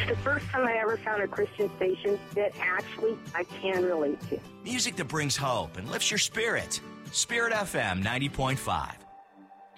the first time I ever found a Christian station that actually I can relate to. Music that brings hope and lifts your spirit. Spirit FM 90.5.